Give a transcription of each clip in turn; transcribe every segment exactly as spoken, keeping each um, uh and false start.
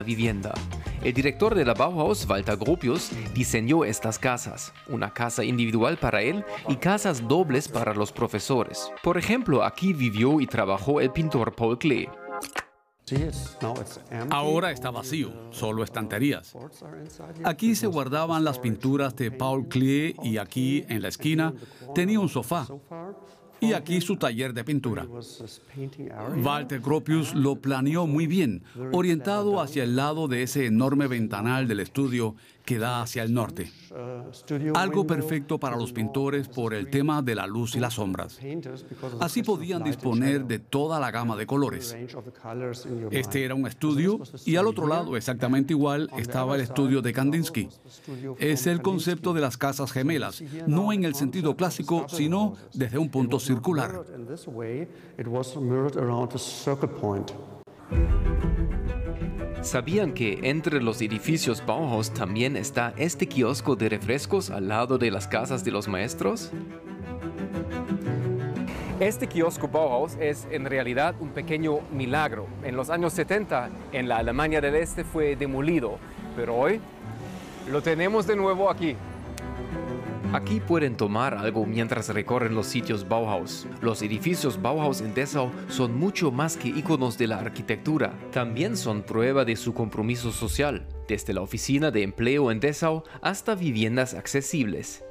vivienda. El director de la Bauhaus, Walter Gropius, diseñó estas casas, una casa individual para él y casas dobles para los profesores. Por ejemplo, aquí vivió y trabajó el pintor Paul Klee. Ahora está vacío, solo estanterías. Aquí se guardaban las pinturas de Paul Klee y aquí, en la esquina, tenía un sofá. Y aquí su taller de pintura. Walter Gropius lo planeó muy bien, orientado hacia el lado de ese enorme ventanal del estudio que da hacia el norte. Algo perfecto para los pintores por el tema de la luz y las sombras. Así podían disponer de toda la gama de colores. Este era un estudio y al otro lado, exactamente igual, estaba el estudio de Kandinsky. Es el concepto de las casas gemelas, no en el sentido clásico, sino desde un punto circular. ¿Sabían que entre los edificios Bauhaus también está este kiosco de refrescos al lado de las casas de los maestros? Este kiosco Bauhaus es en realidad un pequeño milagro. En los años setenta, en la Alemania del Este fue demolido, pero hoy lo tenemos de nuevo aquí. Aquí pueden tomar algo mientras recorren los sitios Bauhaus. Los edificios Bauhaus en Dessau son mucho más que íconos de la arquitectura. También son prueba de su compromiso social, desde la oficina de empleo en Dessau hasta viviendas accesibles.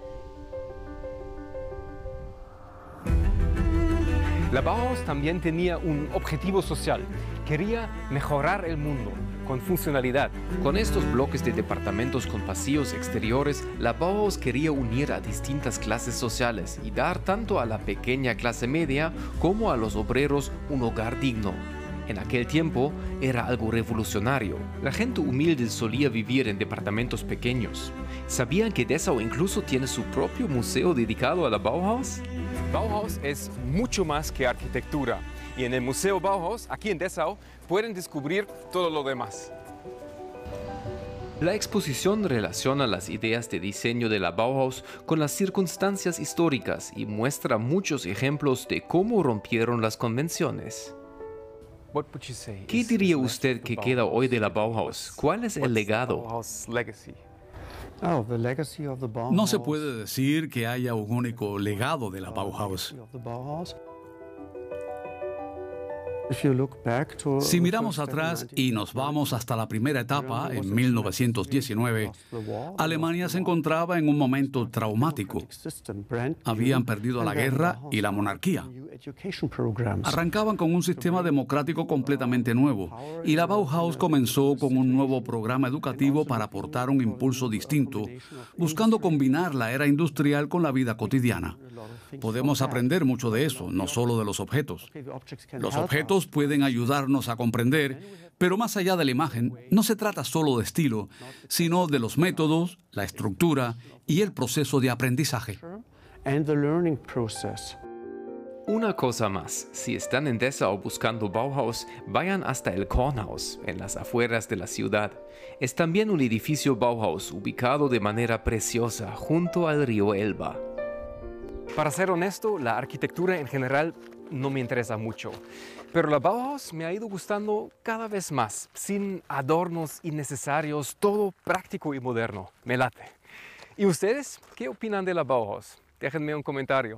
La Bauhaus también tenía un objetivo social. Quería mejorar el mundo con funcionalidad. Con estos bloques de departamentos con pasillos exteriores, la Bauhaus quería unir a distintas clases sociales y dar tanto a la pequeña clase media como a los obreros un hogar digno. En aquel tiempo era algo revolucionario. La gente humilde solía vivir en departamentos pequeños. ¿Sabían que Dessau incluso tiene su propio museo dedicado a la Bauhaus? Bauhaus es mucho más que arquitectura. Y en el Museo Bauhaus, aquí en Dessau, pueden descubrir todo lo demás. La exposición relaciona las ideas de diseño de la Bauhaus con las circunstancias históricas y muestra muchos ejemplos de cómo rompieron las convenciones. ¿Qué diría usted que queda hoy de la Bauhaus? ¿Cuál es el legado? No se puede decir que haya un único legado de la Bauhaus. Si miramos atrás y nos vamos hasta la primera etapa, en mil novecientos diecinueve, Alemania se encontraba en un momento traumático. Habían perdido la guerra y la monarquía. Arrancaban con un sistema democrático completamente nuevo, y la Bauhaus comenzó con un nuevo programa educativo para aportar un impulso distinto, buscando combinar la era industrial con la vida cotidiana. Podemos aprender mucho de eso, no solo de los objetos. Los objetos pueden ayudarnos a comprender, pero más allá de la imagen, no se trata solo de estilo, sino de los métodos, la estructura y el proceso de aprendizaje. Una cosa más, si están en Dessau buscando Bauhaus, vayan hasta el Kornhaus, en las afueras de la ciudad. Es también un edificio Bauhaus ubicado de manera preciosa junto al río Elba. Para ser honesto, la arquitectura en general no me interesa mucho, pero la Bauhaus me ha ido gustando cada vez más, sin adornos innecesarios, todo práctico y moderno. Me late. ¿Y ustedes qué opinan de la Bauhaus? Déjenme un comentario.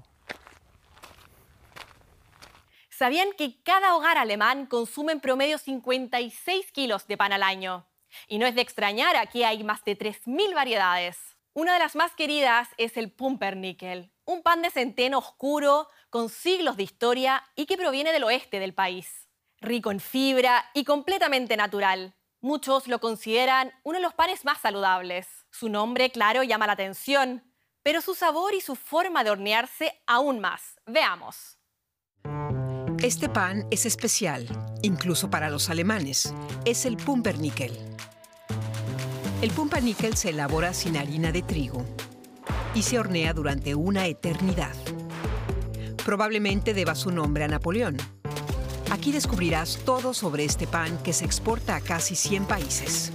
¿Sabían que cada hogar alemán consume en promedio cincuenta y seis kilos de pan al año? Y no es de extrañar, aquí hay más de tres mil variedades. Una de las más queridas es el Pumpernickel, un pan de centeno oscuro, con siglos de historia y que proviene del oeste del país. Rico en fibra y completamente natural. Muchos lo consideran uno de los panes más saludables. Su nombre, claro, llama la atención, pero su sabor y su forma de hornearse aún más. Veamos. Este pan es especial, incluso para los alemanes. Es el Pumpernickel. El Pumpernickel se elabora sin harina de trigo y se hornea durante una eternidad. Probablemente deba su nombre a Napoleón. Aquí descubrirás todo sobre este pan que se exporta a casi cien países.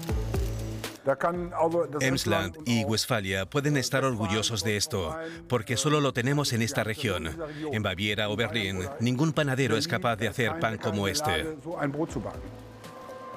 Emsland y Westfalia pueden estar orgullosos de esto, porque solo lo tenemos en esta región. En Baviera o Berlín, ningún panadero es capaz de hacer pan como este.